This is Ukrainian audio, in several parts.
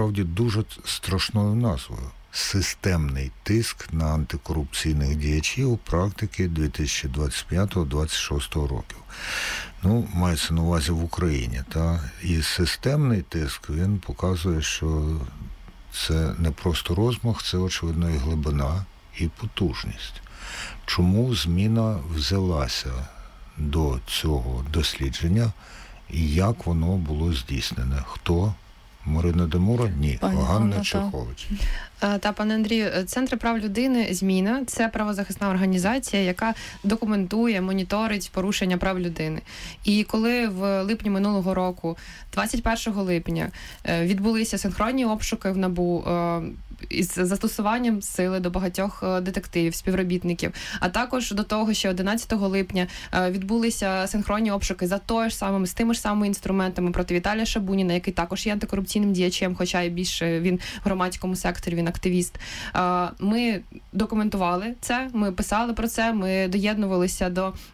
насправді дуже страшною назвою. Системний тиск на антикорупційних діячів у практики 2025-2026 років. Мається на увазі в Україні. І системний тиск, він показує, що це не просто розмах, це, очевидно, і глибина, і потужність. Чому зміна взялася до цього дослідження і як воно було здійснене? Хто? Марина Демура? Ні. Ганна Чехович. Пане Андрію, Центр прав людини «Зміна» – це правозахисна організація, яка документує, моніторить порушення прав людини. І коли в липні минулого року, 21 липня, відбулися синхронні обшуки в НАБУ із застосуванням сили до багатьох детективів, співробітників, а також до того, що 11 липня відбулися синхронні обшуки з тими ж самими інструментами проти Віталія Шабуніна, який також є антикорупційним діячем, хоча і більше він в громадському секторі, він активіст. Ми документували це, ми писали про це, ми доєднувалися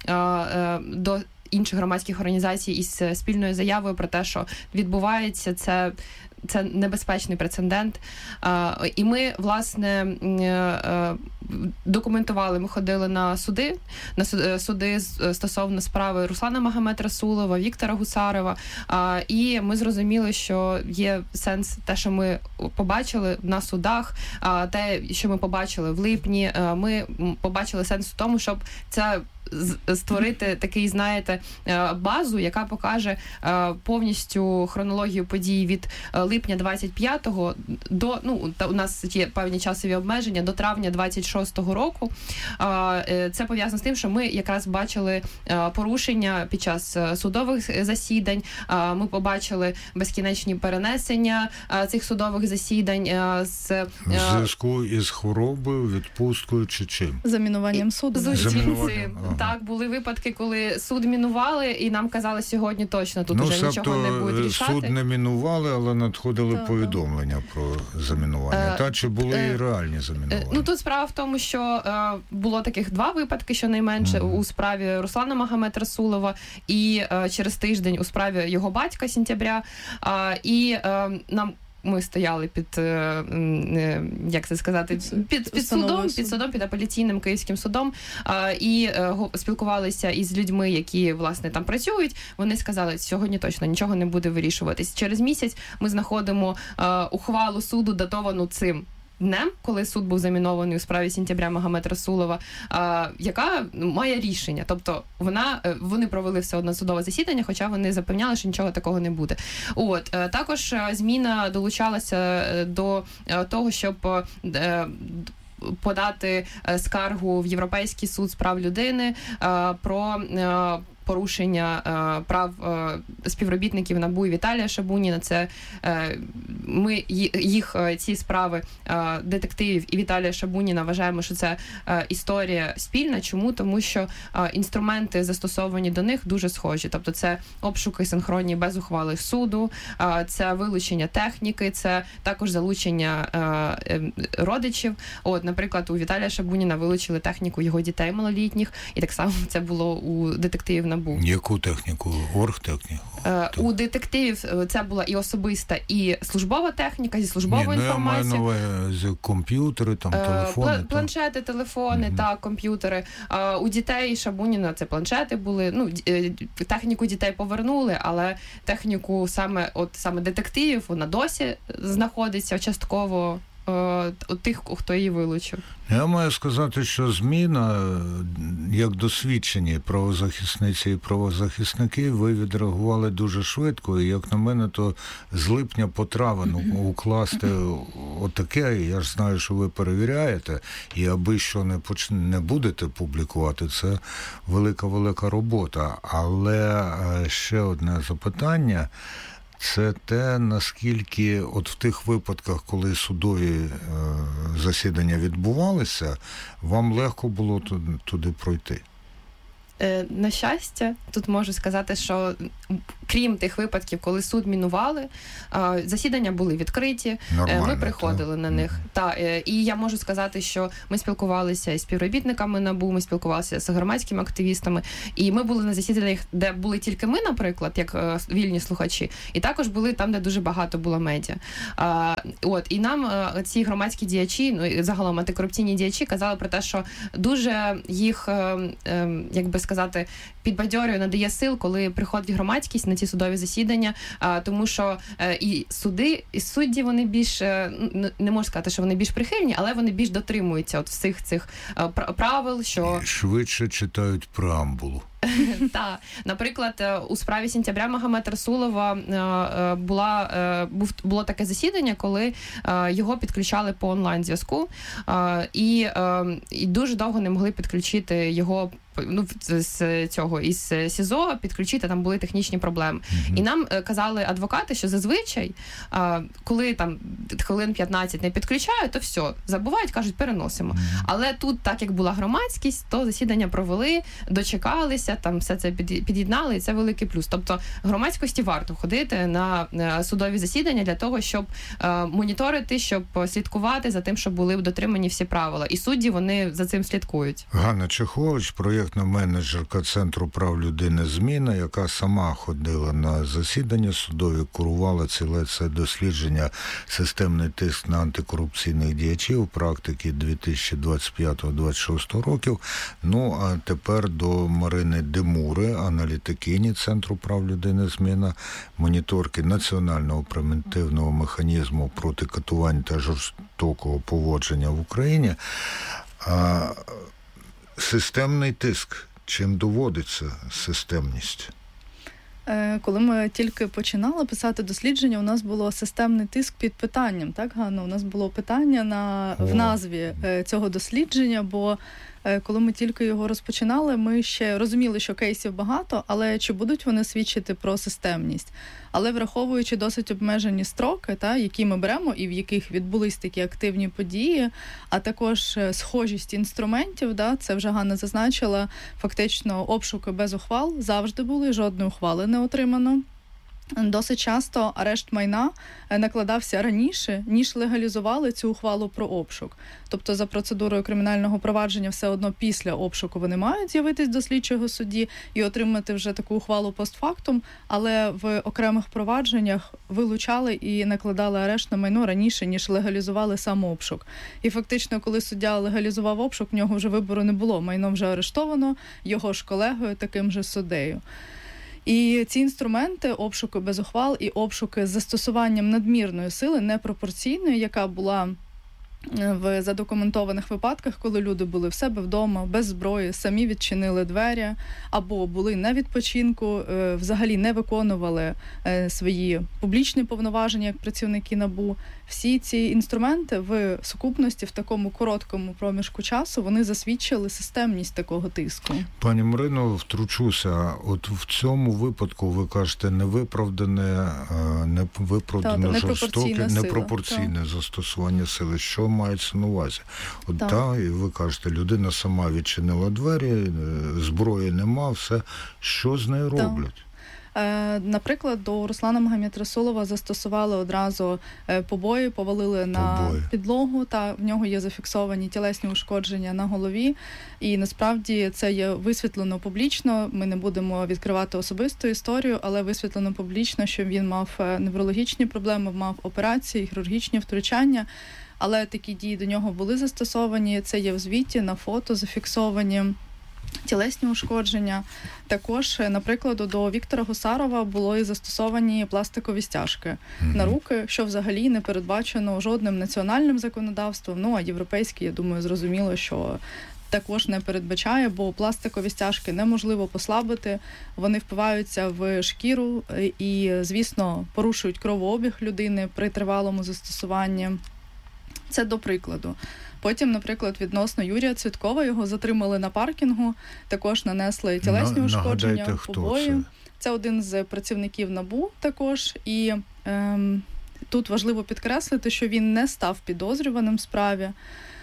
до інших громадських організацій із спільною заявою про те, що відбувається це небезпечний прецедент. І ми, власне, документували, ми ходили на суди стосовно справи Руслана Магомед-Расулова, Віктора Гусарова, і ми зрозуміли, що є сенс те, що ми побачили на судах, те, що ми побачили в липні, ми побачили сенс в тому, щоб це створити такий, базу, яка покаже повністю хронологію подій від липня 25-го до, у нас є певні часові обмеження, до травня 26-го року. Це пов'язано з тим, що ми якраз бачили порушення під час судових засідань, ми побачили безкінечні перенесення цих судових засідань в зв'язку із хворобою, відпусткою чи чим? Замінуванням суду. Так, були випадки, коли суд мінували, і нам казали, сьогодні точно тут вже нічого не будуть рішати. Суд не мінували, але надходили повідомлення про замінування. Чи були і реальні замінування? Тут справа в тому, що було таких 2 випадки, щонайменше, у справі Руслана Магомед-Расулова і через тиждень у справі його батька, Сентября. І ми стояли під судом, під апеляційним Київським судом, і спілкувалися із людьми, які, власне, там працюють. Вони сказали, сьогодні точно нічого не буде вирішуватись. Через місяць ми знаходимо ухвалу суду, датовану цим днем, коли суд був замінований у справі Сентября Магомед-Расулова, яка має рішення. Тобто вони провели все одно судове засідання, хоча вони запевняли, що нічого такого не буде. Також «Зміна» долучалася до того, щоб подати скаргу в Європейський суд з прав людини про порушення прав співробітників НАБУ і Віталія Шабуніна. Це ми ці справи детективів і Віталія Шабуніна вважаємо, що це історія спільна. Чому? Тому що інструменти, застосовані до них, дуже схожі. Тобто це обшуки синхронні без ухвали суду, це вилучення техніки, це також залучення родичів. Наприклад, у Віталія Шабуніна вилучили техніку його дітей малолітніх, і так само це було у детективів НАБУ. Яку техніку? Оргтехніку? У детективів це була і особиста, і службова техніка зі службовою інформацією. Я маю на увазі комп'ютери, телефони. Планшети, телефони, комп'ютери. У дітей Шабуніна це планшети були. Техніку дітей повернули, але техніку саме детективів, вона досі знаходиться частково у тих, хто її вилучив. Я маю сказати, що «Зміна», як досвідчені правозахисниці і правозахисники, ви відреагували дуже швидко, і, як на мене, то з липня по травень укласти отаке, я ж знаю, що ви перевіряєте, і аби що не будете публікувати, це велика робота. Але ще одне запитання. Це те, наскільки в тих випадках, коли судові засідання відбувалися, вам легко було туди пройти? На щастя, тут можу сказати, що крім тих випадків, коли суд мінували, засідання були відкриті, Нормально, ми приходили так? на них. І я можу сказати, що ми спілкувалися із співробітниками НАБУ, ми спілкувалися з громадськими активістами, і ми були на засіданнях, де були тільки ми, наприклад, як вільні слухачі, і також були там, де дуже багато було медіа. І нам ці громадські діячі, ну і загалом антикорупційні діячі казали про те, що дуже їх, як би сказати, підбадьорює, надає сил, коли приходить громадськість на ці судові засідання, тому що і суди, і судді, вони більш, не можу сказати, що вони більш прихильні, але вони більш дотримуються от всіх цих правил, що... Швидше читають преамбулу. Так. Наприклад, у справі Сентября Магомед Расулова було таке засідання, коли його підключали по онлайн-зв'язку, і дуже довго не могли підключити його із СІЗО, підключити, там були технічні проблеми. І нам казали адвокати, що зазвичай, коли там хвилин 15 не підключають, то все, забувають, кажуть, переносимо. Але тут, так як була громадськість, то засідання провели, дочекалися, там все це під'єднали, і це великий плюс. Тобто громадськості варто ходити на судові засідання для того, щоб моніторити, щоб слідкувати за тим, щоб були дотримані всі правила. І судді, вони за цим слідкують. Ганна Чехович, проєктна менеджерка Центру прав людини «Зміна», яка сама ходила на засідання судові, курувала ціле це дослідження «Системний тиск на антикорупційних діячів» практики 2025-2026 років. Ну, а тепер до Марини Демури, аналітикині Центру прав людини «Зміна», моніторки національного превентивного механізму проти катувань та жорстокого поводження в Україні. Системний тиск. Чим доводиться системність? Коли ми тільки починали писати дослідження, у нас було системний тиск під питанням, так, Ганна? У нас було питання в назві цього дослідження, бо коли ми тільки його розпочинали, ми ще розуміли, що кейсів багато, але чи будуть вони свідчити про системність? Але враховуючи досить обмежені строки, які ми беремо і в яких відбулись такі активні події, а також схожість інструментів, це вже Ганна зазначила, фактично обшуки без ухвал завжди були, жодної ухвали не отримано. Досить часто арешт майна накладався раніше, ніж легалізували цю ухвалу про обшук. Тобто за процедурою кримінального провадження все одно після обшуку вони мають з'явитись до слідчого судді і отримати вже таку ухвалу постфактум, але в окремих провадженнях вилучали і накладали арешт на майно раніше, ніж легалізували сам обшук. І фактично, коли суддя легалізував обшук, в нього вже вибору не було. Майно вже арештовано його ж колегою, таким же суддею. І ці інструменти, обшуки без ухвал і обшуки з застосуванням надмірної сили, непропорційної, яка була в задокументованих випадках, коли люди були в себе вдома, без зброї, самі відчинили двері, або були на відпочинку, взагалі не виконували свої публічні повноваження як працівники НАБУ. Всі ці інструменти в сукупності в такому короткому проміжку часу, вони засвідчили системність такого тиску. Пані Марино, втручуся. От в цьому випадку ви кажете невиправдане жорстоке, непропорційне застосування сили. Що мається на увазі? І ви кажете, людина сама відчинила двері, зброї нема, все. Що з нею роблять? Наприклад, до Руслана Магомедрасулова застосували одразу побої, повалили на підлогу, та в нього є зафіксовані тілесні ушкодження на голові. І насправді це є висвітлено публічно. Ми не будемо відкривати особисту історію, але висвітлено публічно, що він мав неврологічні проблеми, мав операції, хірургічні втручання. Але такі дії до нього були застосовані. Це є в звіті, на фото зафіксовані. Тілесні ушкодження. Також, наприклад, до Віктора Гусарова було і застосовані пластикові стяжки на руки, що взагалі не передбачено жодним національним законодавством. А європейське, я думаю, зрозуміло, що також не передбачає, бо пластикові стяжки неможливо послабити, вони впиваються в шкіру і, звісно, порушують кровообіг людини при тривалому застосуванні. Це до прикладу. Потім, наприклад, відносно Юрія Цвіткова, його затримали на паркінгу, також нанесли тілесні ушкодження, побої. Це один з працівників НАБУ також. І тут важливо підкреслити, що він не став підозрюваним в справі.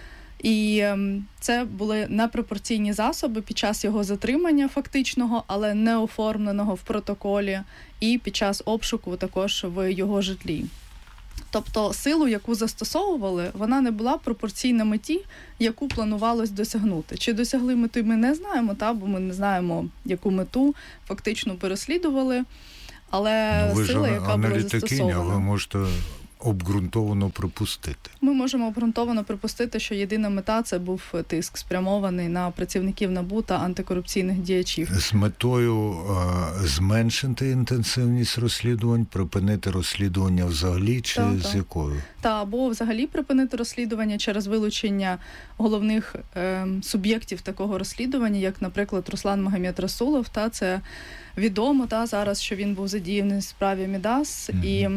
І це були непропорційні засоби під час його затримання фактичного, але не оформленого в протоколі, і під час обшуку також в його житлі. Тобто силу, яку застосовували, вона не була пропорційна меті, яку планувалось досягнути. Чи досягли мети, ми не знаємо, бо ми не знаємо, яку мету фактично переслідували, але сила, яка була застосована. Ви можете обґрунтовано припустити. Ми можемо обґрунтовано припустити, що єдина мета – це був тиск, спрямований на працівників НАБУ та антикорупційних діячів. З метою зменшити інтенсивність розслідувань, припинити розслідування взагалі, чи з якою? Або взагалі припинити розслідування через вилучення головних суб'єктів такого розслідування, як, наприклад, Руслан Магомед Расулов. Це відомо зараз, що він був задіяний в справі Мідас,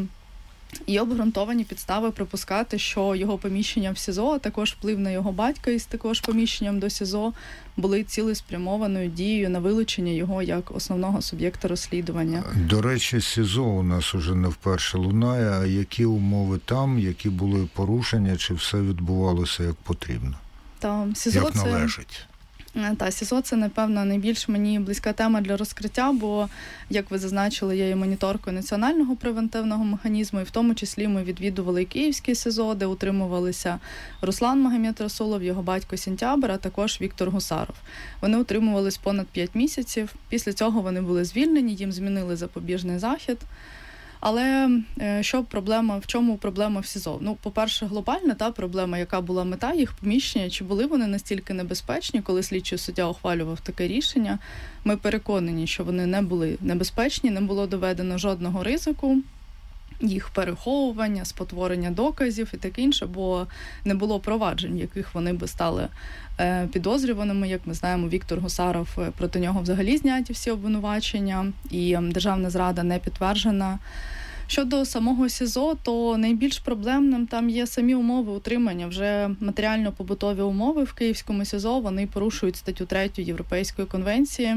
і обґрунтовані підстави припускати, що його поміщення в СІЗО, а також вплив на його батька із також поміщенням до СІЗО були цілеспрямованою дією на вилучення його як основного суб'єкта розслідування. До речі, СІЗО у нас уже не вперше лунає. А які умови там, які були порушення, чи все відбувалося як потрібно? СІЗО як належить? СІЗО – це, напевно, найбільш мені близька тема для розкриття, бо, як ви зазначили, я є моніторкою національного превентивного механізму, і в тому числі ми відвідували і Київське СІЗО, де утримувалися Руслан Магомед Расулов, його батько Сентябрь, а також Віктор Гусаров. Вони утримувались понад 5 місяців, після цього вони були звільнені, їм змінили запобіжний захід. Але в чому проблема в СІЗО? По-перше, глобальна проблема, яка була мета їх поміщення, чи були вони настільки небезпечні, коли слідчий суддя ухвалював таке рішення. Ми переконані, що вони не були небезпечні, не було доведено жодного ризику їх переховування, спотворення доказів і таке інше, бо не було проваджень, в яких вони би стали підозрюваними. Як ми знаємо, Віктор Гусаров, проти нього взагалі зняті всі обвинувачення, і державна зрада не підтверджена. Щодо самого СІЗО, то найбільш проблемним там є самі умови утримання. Вже матеріально-побутові умови в Київському СІЗО, вони порушують статтю 3 Європейської конвенції.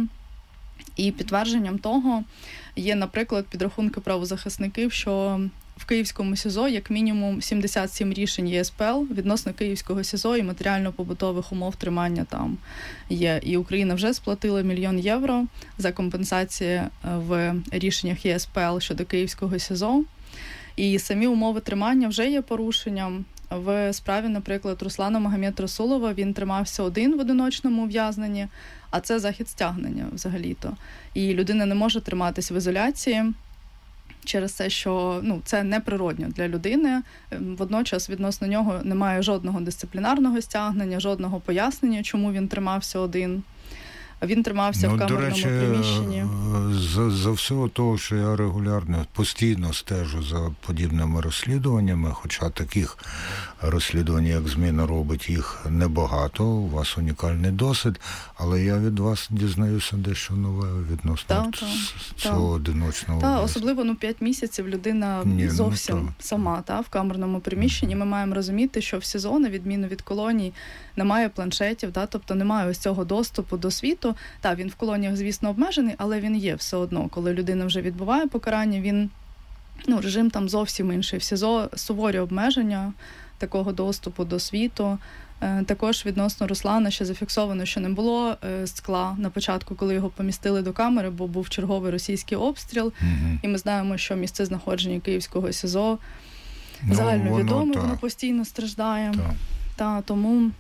І підтвердженням того є, наприклад, підрахунки правозахисників, що в Київському СІЗО як мінімум 77 рішень ЄСПЛ відносно Київського СІЗО і матеріально-побутових умов тримання там є. І Україна вже сплатила 1 мільйон євро за компенсації в рішеннях ЄСПЛ щодо Київського СІЗО. І самі умови тримання вже є порушенням. В справі, наприклад, Руслана Магомед Расулова, він тримався один в одиночному ув'язненні, а це захід стягнення взагалі-то. І людина не може триматись в ізоляції через те, що це неприродньо для людини. Водночас відносно нього немає жодного дисциплінарного стягнення, жодного пояснення, чому він тримався один. Він тримався в камерному приміщенні. За всього того, що я регулярно, постійно стежу за подібними розслідуваннями, хоча таких розслідувань, як «Зміна» робить, їх небагато, у вас унікальний досвід, але я від вас дізнаюся дещо нове відносно цього одиночного. Особливо 5 місяців людина зовсім сама в камерному приміщенні. Ми маємо розуміти, що в СІЗО, на відміну від колоній, немає планшетів, тобто немає ось цього доступу до світу. Він в колоніях, звісно, обмежений, але він є все одно. Коли людина вже відбуває покарання, він, режим там зовсім інший. В СІЗО суворі обмеження такого доступу до світу. Також відносно Руслана ще зафіксовано, що не було скла на початку, коли його помістили до камери, бо був черговий російський обстріл. І ми знаємо, що місце знаходження Київського СІЗО загальновідоме, воно постійно страждає. Тому...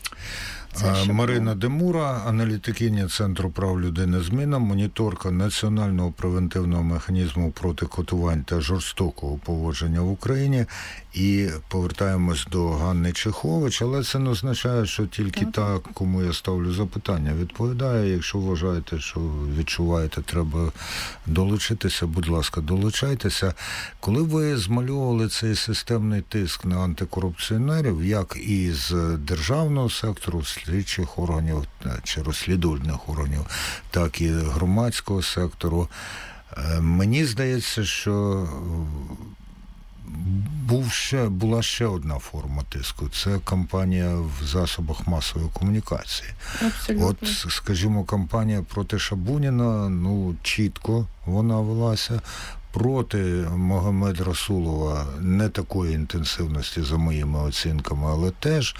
Марина Демура, аналітикиня Центру прав людини «Зміна», моніторка Національного превентивного механізму проти катувань та жорстокого поводження в Україні. І повертаємось до Ганни Чехович, але це не означає, що тільки та, кому я ставлю запитання, відповідає. Якщо вважаєте, що відчуваєте, треба долучитися, будь ласка, долучайтеся. Коли ви змальовували цей системний тиск на антикорупціонерів, як із державного сектору, слідчих органів чи розслідувальних органів, так і громадського сектору, мені здається, що була ще одна форма тиску. Це кампанія в засобах масової комунікації. Абсолютно. Скажімо, кампанія проти Шабуніна, чітко вона велася. проти Магомед Расулова не такої інтенсивності, за моїми оцінками, але теж.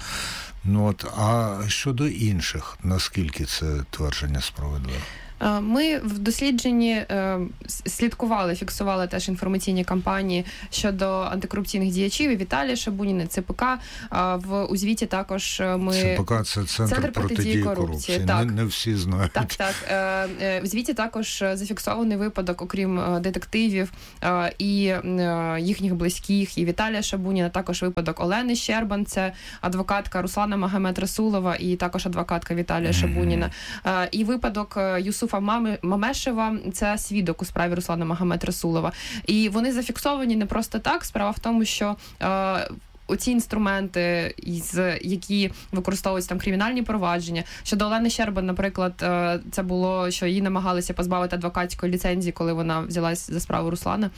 А щодо інших, наскільки це твердження справедливе? Ми в дослідженні слідкували, фіксували теж інформаційні кампанії щодо антикорупційних діячів, і Віталія Шабуніна, ЦПК. У звіті також ми... ЦПК – це Центр протидії корупції. Не всі знають. Так. В звіті також зафіксований випадок, окрім детективів і їхніх близьких, і Віталія Шабуніна, також випадок Олени Щербан, це адвокатка Руслана Магомед Расулова і також адвокатка Віталія Шабуніна. І випадок Юсуфа Мамешева, це свідок у справі Руслана Магомед Расулова. І вони зафіксовані не просто так. Справа в тому, що оці інструменти, які використовуються там кримінальні провадження. Щодо Олени Щербан, наприклад, це було, що її намагалися позбавити адвокатської ліцензії, коли вона взялась за справу Руслана.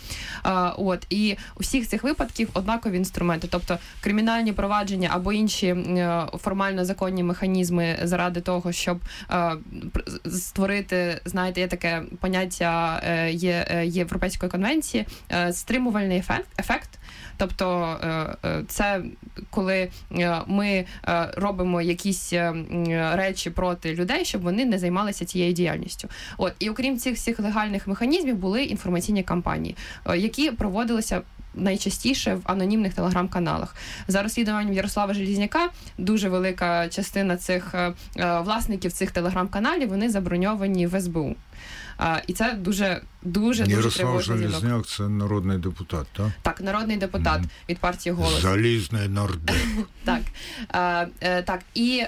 І у всіх цих випадків однакові інструменти, тобто кримінальні провадження або інші формально законні механізми заради того, щоб створити, знаєте, є таке поняття Європейської конвенції, стримувальний ефект. Тобто це коли ми робимо якісь речі проти людей, щоб вони не займалися цією діяльністю. І окрім цих всіх легальних механізмів були інформаційні кампанії, які проводилися найчастіше в анонімних телеграм-каналах. За розслідуванням Ярослава Желізняка дуже велика частина цих власників цих телеграм-каналів, вони заброньовані в СБУ. І це дуже Ярослав Желізняк – це народний депутат, так? Так, народний депутат від партії «Голос». Залізний нардеп. Так. І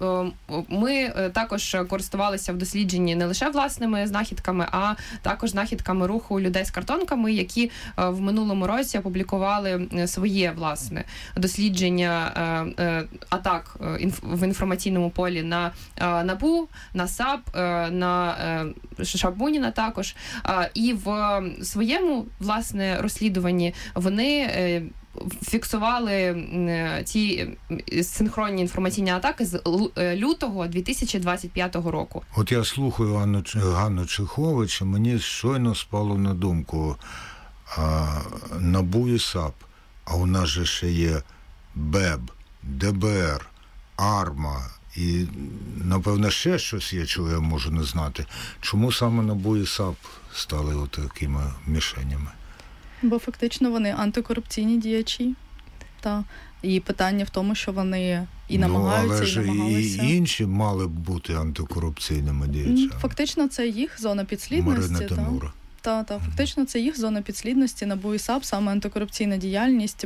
ми також користувалися в дослідженні не лише власними знахідками, а також знахідками руху людей з картонками, які в минулому році опублікували своє власне дослідження атак в інформаційному полі на НАБУ, на САП, на Шабуніна також. І в своєму, власне, розслідуванні вони фіксували ці синхронні інформаційні атаки з лютого 2025 року. От я слухаю Ганну Чехович, і мені щойно спало на думку НАБУ і САП, а у нас же ще є БЕБ, ДБР, АРМА, і, напевно, ще щось є, чого я можу не знати. Чому саме НАБУ і САП стали отакими мішенями? Бо фактично вони антикорупційні діячі. І питання в тому, що вони і намагаються, і намагалися. І інші мали б бути антикорупційними діячами. Фактично це їх зона підслідності. Марина Тимура. Фактично це їх зона підслідності, НАБУ і САП, саме антикорупційна діяльність,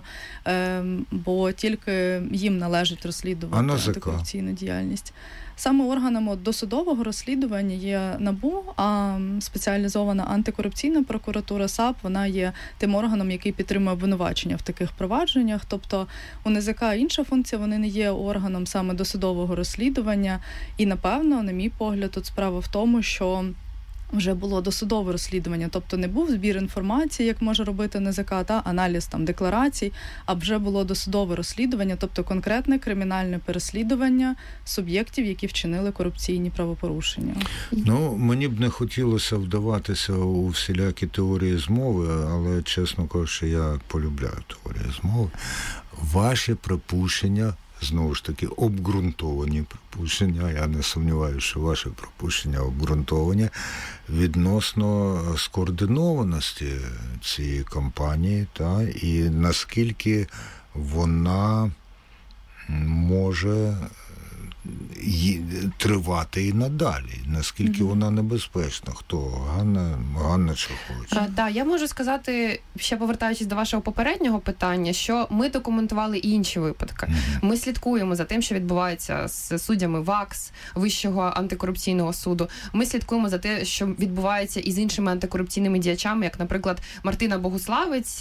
бо тільки їм належить розслідувати антикорупційну діяльність. Саме органом досудового розслідування є НАБУ, а спеціалізована антикорупційна прокуратура САП, вона є тим органом, який підтримує обвинувачення в таких провадженнях. Тобто у НАЗК інша функція, вони не є органом саме досудового розслідування. І, напевно, на мій погляд, тут справа в тому, що вже було досудове розслідування, тобто не був збір інформації, як може робити НАЗК, аналіз декларацій, а вже було досудове розслідування, тобто конкретне кримінальне переслідування суб'єктів, які вчинили корупційні правопорушення. Мені б не хотілося вдаватися у всілякі теорії змови, але, чесно кажучи, я полюбляю теорії змови. Ваші припущення, знову ж таки, обґрунтовані припущення, я не сумніваюся, що ваші припущення обґрунтовані відносно скоординованості цієї кампанії, і наскільки вона може тривати і надалі, наскільки вона небезпечна. Хто? Ганна Чехович. Я можу сказати, ще повертаючись до вашого попереднього питання, що ми документували інші випадки. Ми слідкуємо за тим, що відбувається з суддями ВАКС, Вищого антикорупційного суду. Ми слідкуємо за те, що відбувається із іншими антикорупційними діячами, як, наприклад, Мартина Богуславець,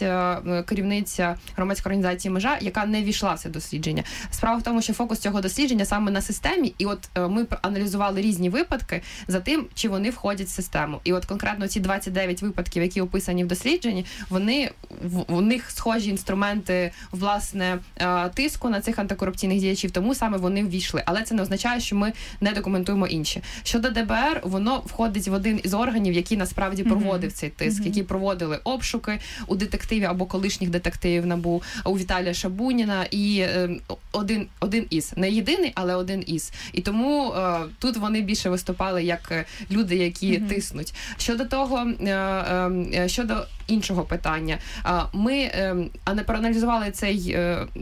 керівниця громадської організації «Межа», яка не війшла в це дослідження. Справа в тому, що фокус цього дослідження саме на системі системі, і от ми аналізували різні випадки за тим, чи вони входять в систему. І от конкретно ці 29 випадків, які описані в дослідженні, у них схожі інструменти, власне, тиску на цих антикорупційних діячів, тому саме вони ввійшли. Але це не означає, що ми не документуємо інші. Щодо ДБР, воно входить в один із органів, який насправді проводив цей тиск, які проводили обшуки у детективів або колишніх детективів НАБУ, у Віталія Шабуніна, і один із. Не єдиний, але один із. І тому тут вони більше виступали як люди, які тиснуть. Щодо того, щодо іншого питання, ми проаналізували цей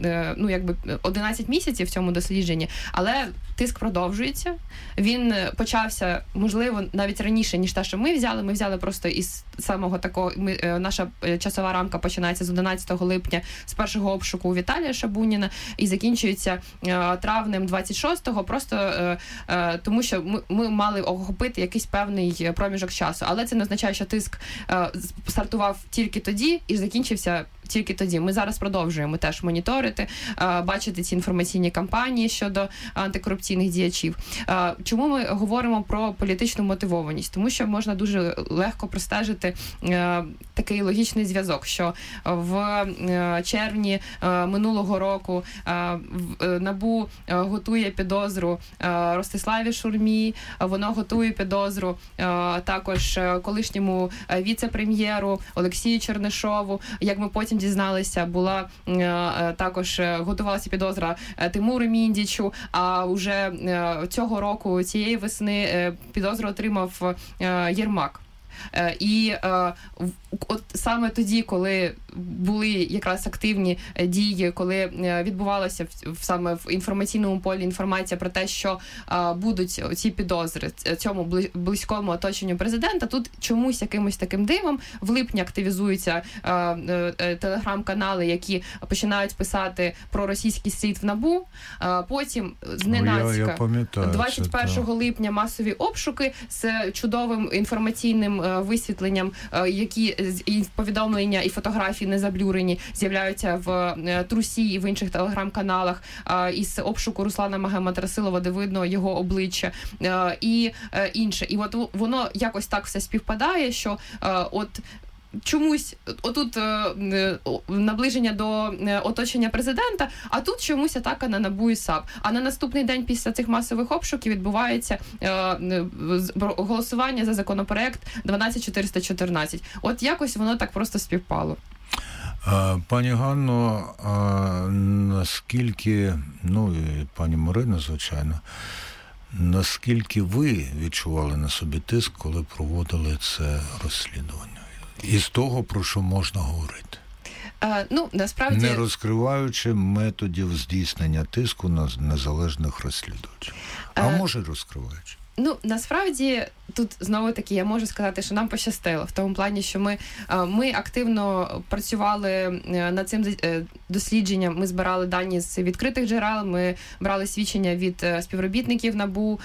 11 місяців в цьому дослідженні, але тиск продовжується. Він почався, можливо, навіть раніше, ніж те, що ми взяли. Ми взяли просто із самого такого, наша часова рамка починається з 11 липня, з першого обшуку у Віталія Шабуніна, і закінчується травнем 26-го, просто тому що ми мали охопити якийсь певний проміжок часу. Але це не означає, що тиск стартував тільки тоді і закінчився тільки тоді. Ми зараз продовжуємо теж моніторити, бачити ці інформаційні кампанії щодо антикорупційних діячів. Чому ми говоримо про політичну мотивованість? Тому що можна дуже легко простежити такий логічний зв'язок, що в червні минулого року НАБУ готує підозру Ростиславі Шурмі, воно готує підозру також колишньому віце-прем'єру Олексію Чернишову. Як ми потім дізналися, була також готувалася підозра Тимуру Міндічу, а вже цього року, цієї весни, підозру отримав Єрмак. І от саме тоді, коли були якраз активні дії, коли відбувалася саме в інформаційному полі інформація про те, що будуть ці підозри цьому близькому оточенню президента, тут чомусь якимось таким дивом в липні активізуються телеграм-канали, які починають писати про російський слід в НАБУ, потім зненацька 21 липня масові обшуки з чудовим інформаційним висвітленням, які і повідомлення, і фотографії не заблюрені, з'являються в Трусі і в інших телеграм-каналах, із обшуку Руслана Магомедрасилова, де видно його обличчя, і інше. І от воно якось так все співпадає, що от чомусь отут наближення до оточення президента, а тут чомусь атака на НАБУ і САП. А на наступний день після цих масових обшуків відбувається голосування за законопроект 12414. От якось воно так просто співпало. Пані Ганно, наскільки, і пані Марина, звичайно, наскільки ви відчували на собі тиск, коли проводили це розслідування? Із того, про що можна говорити? Насправді... Не розкриваючи методів здійснення тиску на незалежних розслідувачів. А може розкриваючи? Насправді, тут знову-таки я можу сказати, що нам пощастило. В тому плані, що ми активно працювали над цим дослідженням. Ми збирали дані з відкритих джерел, ми брали свідчення від співробітників НАБУ,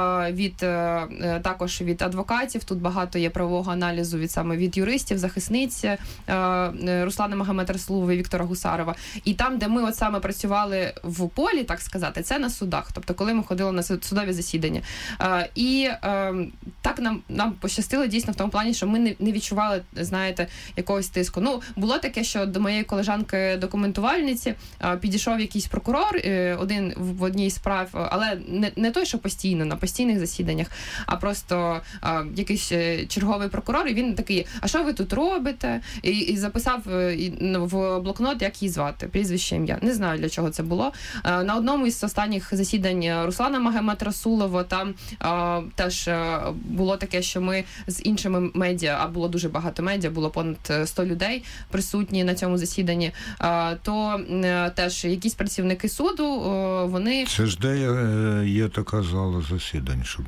також від адвокатів. Тут багато є правового аналізу від юристів, захисниць Руслана Магомедрасилова і Віктора Гусарова. І там, де ми от саме працювали в полі, так сказати, це на судах. Тобто, коли ми ходили на судові засідання. І так нам пощастило дійсно в тому плані, що ми не відчували, знаєте, якогось тиску. Було таке, що до моєї колежанки-документувальниці підійшов якийсь прокурор, один в одній з справ, але не той, що постійно, на постійних засіданнях, а просто якийсь черговий прокурор, і він такий: а що ви тут робите? І записав в блокнот, як її звати, прізвище, ім'я. Не знаю, для чого це було. На одному із останніх засідань Руслана Магомедрасилова там теж було таке, що ми з іншими медіа, а було дуже багато медіа, було понад 100 людей присутні на цьому засіданні, то теж якісь працівники суду, вони... Це ж де є така зала засідань, щоб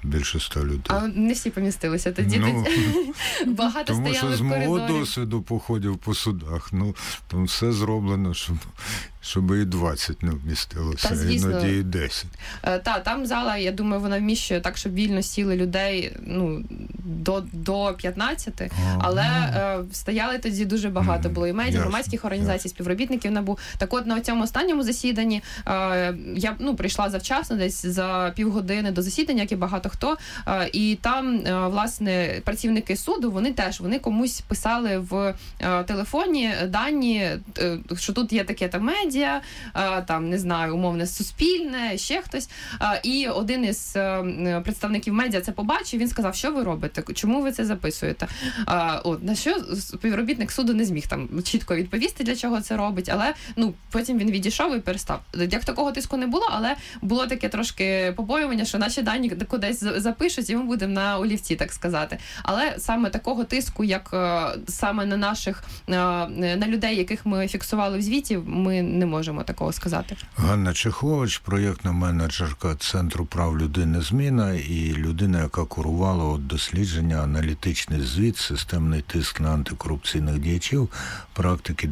більше 100 людей. А не всі помістилися тоді. Багато тому стояли в коридорі. Тому що з мого досвіду походів по судах, там все зроблено, щоб і 20 не вмістилося, іноді і 10. Там зала, я думаю, вона вміщує так, щоб вільно сіли людей до 15, але стояли тоді дуже багато. Було і медіа, громадських організацій, співробітників НАБУ. Так от на цьому останньому засіданні я прийшла завчасно, десь за півгодини до засідання, як і багато хто, і там, власне, працівники суду, вони комусь писали в телефоні дані, що тут є таке там медіа, там, не знаю, умовне Суспільне, ще хтось. І один із представників медіа це побачив, він сказав, що ви робите, чому ви це записуєте? На що співробітник суду не зміг там чітко відповісти, для чого це робить, але потім він відійшов і перестав. Як такого тиску не було, але було таке трошки побоювання, що наші дані кудись запишуть, і ми будемо на олівці, так сказати. Але саме такого тиску, як саме на наших, на людей, яких ми фіксували в звіті, ми не можемо такого сказати. Ганна Чехович, проєктна менеджерка Центру прав людини «Зміна» і людина, яка курувала дослідження, аналітичний звіт, системний тиск на антикорупційних діячів, практики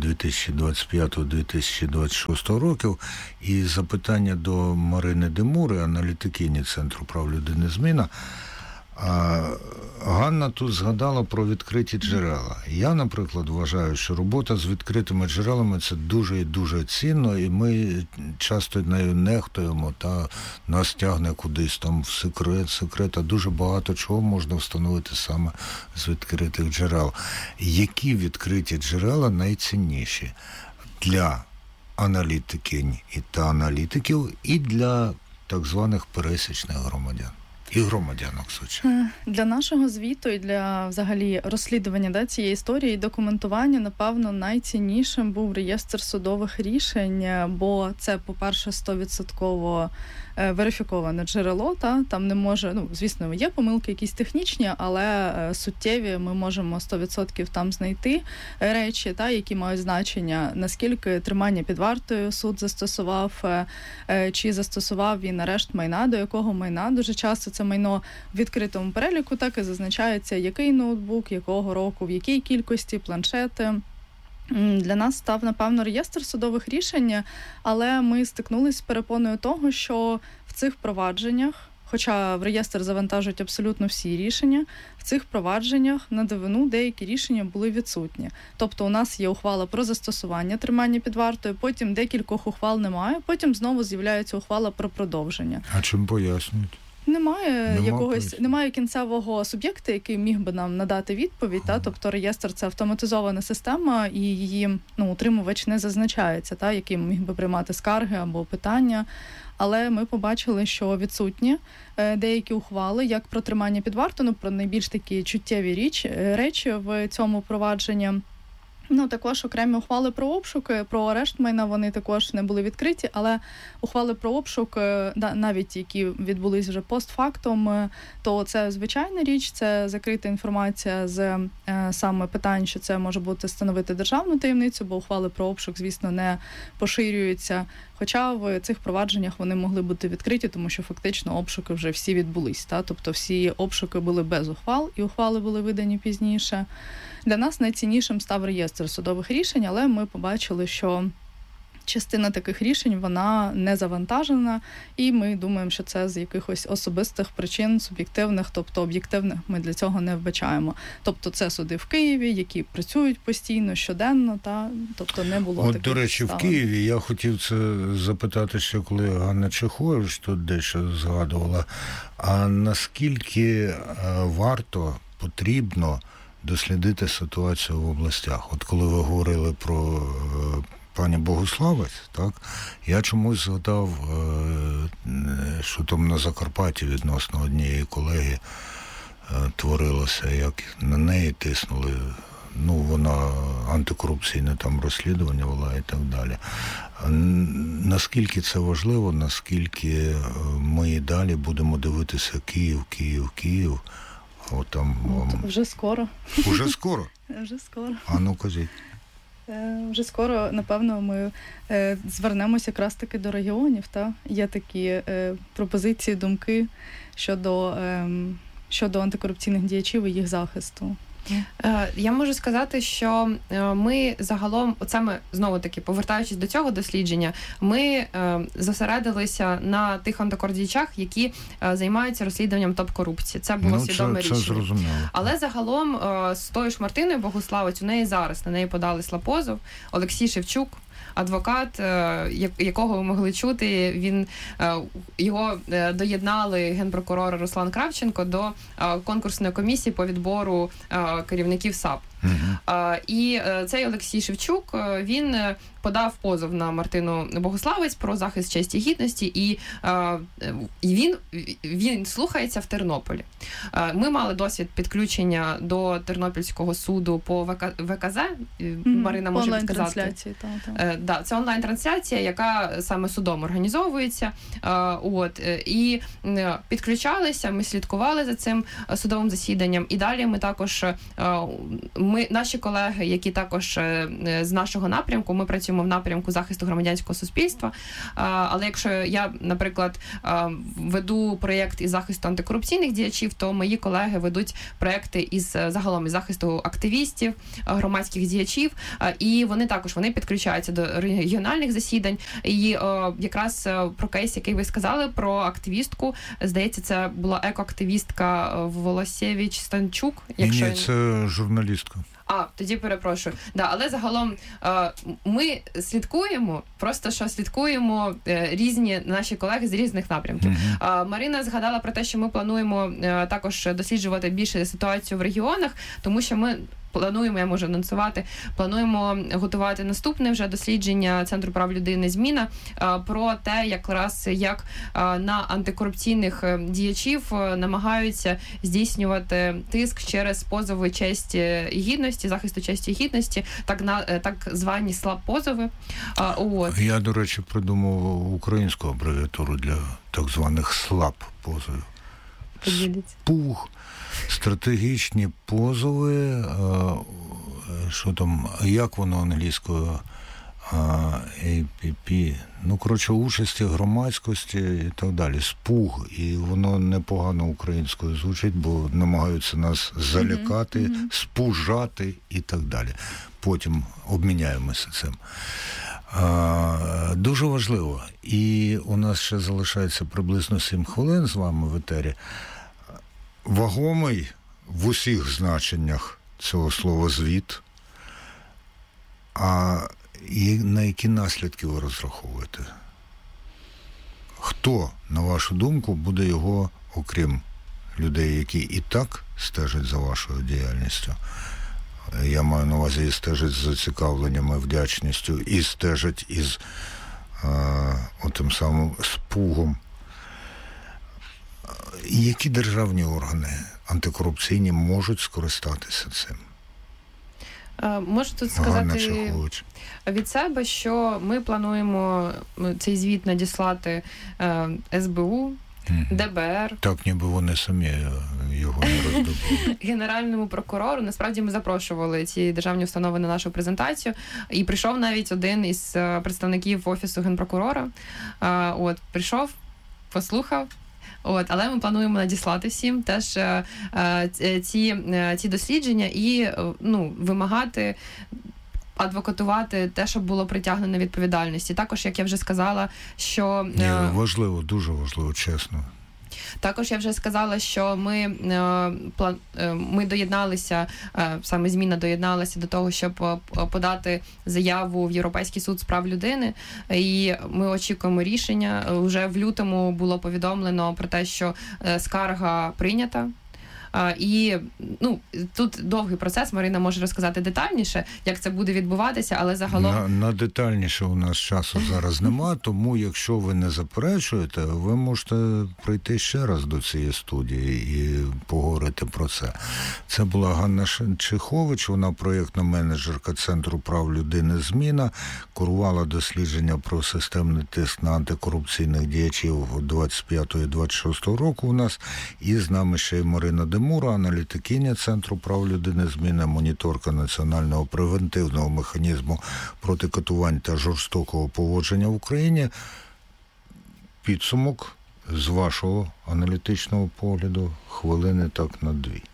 2025-2026 років. І запитання до Марини Демури, аналітикині Центру прав людини «Зміна». Ганна тут згадала про відкриті джерела. Я, наприклад, вважаю, що робота з відкритими джерелами – це дуже і дуже цінно, і ми часто нею нехтуємо, та нас тягне кудись там в секрет, а дуже багато чого можна встановити саме з відкритих джерел. Які відкриті джерела найцінніші для аналітикинь та аналітиків і для так званих пересічних громадян? І громадянок, звичайно. Для нашого звіту і для взагалі розслідування цієї історії і документування, напевно, найціннішим був реєстр судових рішень, бо це, по-перше, 100% верифіковане джерело, там не може, звісно, є помилки якісь технічні, але суттєві ми можемо 100% там знайти речі, які мають значення, наскільки тримання під вартою суд застосував, чи застосував він арешт майна, до якого майна. Дуже часто це майно в відкритому переліку, так і зазначається, який ноутбук, якого року, в якій кількості, планшети. Для нас став, напевно, реєстр судових рішень, але ми стикнулися з перепоною того, що в цих провадженнях, хоча в реєстр завантажують абсолютно всі рішення, в цих провадженнях на дивину деякі рішення були відсутні. Тобто у нас є ухвала про застосування тримання під вартою, потім декількох ухвал немає, потім знову з'являється ухвала про продовження. А чим пояснюють? Немає кінцевого суб'єкта, який міг би нам надати відповідь. Тобто реєстр – це автоматизована система, і її утримувач не зазначається, який міг би приймати скарги або питання. Але ми побачили, що відсутні деякі ухвали, як про тримання під вартою, про найбільш такі чуттєві речі в цьому провадженні. Також окремі ухвали про обшуки, про арешт майна, вони також не були відкриті, але ухвали про обшук, навіть які відбулись вже постфактум, то це звичайна річ, це закрита інформація з саме питань, що це може бути становити державну таємницю, бо ухвали про обшук, звісно, не поширюються. Хоча в цих провадженнях вони могли бути відкриті, тому що фактично обшуки вже всі відбулись. Тобто всі обшуки були без ухвал, і ухвали були видані пізніше. Для нас найціннішим став реєстр судових рішень, але ми побачили, що частина таких рішень, вона не завантажена, і ми думаємо, що це з якихось особистих причин, суб'єктивних, тобто об'єктивних ми для цього не вбачаємо. Тобто це суди в Києві, які працюють постійно, щоденно, тобто не було таких до речі, ставлень. В Києві я хотів це запитати ще, коли Ганна Чехович тут дещо згадувала, а наскільки потрібно дослідити ситуацію в областях? От коли ви говорили про пані Богуславець, я чомусь згадав, що там на Закарпатті відносно однієї колеги творилося, як на неї тиснули, вона антикорупційне там розслідування вела і так далі. Наскільки це важливо, наскільки ми і далі будемо дивитися Київ, Вже скоро. Уже скоро? Вже скоро. Кажіть. Вже скоро, напевно, ми звернемося якраз таки до регіонів. Є такі пропозиції, думки щодо антикорупційних діячів і їх захисту. Я можу сказати, що ми загалом, ми знову-таки, повертаючись до цього дослідження, ми зосередилися на тих антикордіячах, які займаються розслідуванням топ-корупції. Це було свідоме рішення. Зрозуміло. Але загалом з тою ж Мартиною Богуславець, у неї зараз, на неї подали позов, Олексій Шевчук, адвокат, якого ви могли чути, його доєднали генпрокурор Руслан Кравченко до конкурсної комісії по відбору керівників САП. І цей Олексій Шевчук, він подав позов на Мартину Богуславець про захист честі і гідності, і він слухається в Тернополі. Ми мали досвід підключення до Тернопільського суду по ВКЗ. Марина може підказати. Це онлайн-трансляція, яка саме судом організовується. І підключалися, ми слідкували за цим судовим засіданням. І далі ми також, наші колеги, які також з нашого напрямку, ми працюємо в напрямку захисту громадянського суспільства. Але якщо я, наприклад, веду проєкт із захисту антикорупційних діячів, то мої колеги ведуть проєкти із захисту активістів, громадських діячів, і вони підключаються до регіональних засідань. І якраз про кейс, який ви сказали, про активістку, здається, це була екоактивістка Волосєвич Станчук. Ні, це журналістка. Тоді перепрошую. Але загалом ми слідкуємо, різні наші колеги з різних напрямків. Марина згадала про те, що ми плануємо також досліджувати більше ситуацію в регіонах, тому що ми плануємо, я можу анонсувати, плануємо готувати наступне вже дослідження Центру прав людини «Зміна» про те, як на антикорупційних діячів намагаються здійснювати тиск через позови честі і гідності, захисту честі і гідності, так звані СЛАП-позови. Я, до речі, придумав українську абревіатуру для так званих СЛАП-позовів. СПУГ. Стратегічні позови, як воно англійською, APP, участі громадськості і так далі. СПУГ, і воно непогано українською звучить, бо намагаються нас залякати, спужати і так далі. Потім обміняємося цим. Дуже важливо. І у нас ще залишається приблизно 7 хвилин з вами в етері. Вагомий в усіх значеннях цього слова звіт, і на які наслідки ви розраховуєте? Хто, на вашу думку, буде його, окрім людей, які і так стежать за вашою діяльністю, я маю на увазі і стежать з зацікавленням і вдячністю, і стежать із отим самим спугом, які державні органи антикорупційні можуть скористатися цим? Можу тут сказати від себе, що ми плануємо цей звіт надіслати СБУ, ДБР. Так, ніби вони самі його не роздобули. Генеральному прокурору. Насправді ми запрошували ці державні установи на нашу презентацію. І прийшов навіть один із представників Офісу Генпрокурора. Прийшов, послухав. Але ми плануємо надіслати всім теж ці дослідження і вимагати, адвокатувати те, щоб було притягнено відповідальності. Також, як я вже сказала, що... Важливо, дуже важливо, чесно. Також я вже сказала, що ми доєдналися, саме «Зміна» доєдналася до того, щоб подати заяву в Європейський суд з прав людини, і ми очікуємо рішення. Уже в лютому було повідомлено про те, що скарга прийнята. І тут довгий процес, Марина може розказати детальніше, як це буде відбуватися, але загалом... На детальніше у нас часу зараз нема, тому якщо ви не заперечуєте, ви можете прийти ще раз до цієї студії і поговорити про це. Це була Ганна Чехович, вона проєктна менеджерка Центру прав людини «Зміна», курувала дослідження про системний тиск на антикорупційних діячів 25-26 року у нас, і з нами ще й Марина Демченко, Демура, аналітикиня Центру прав людини «Зміна», моніторка національного превентивного механізму проти катувань та жорстокого поводження в Україні. Підсумок з вашого аналітичного погляду хвилини так на 2.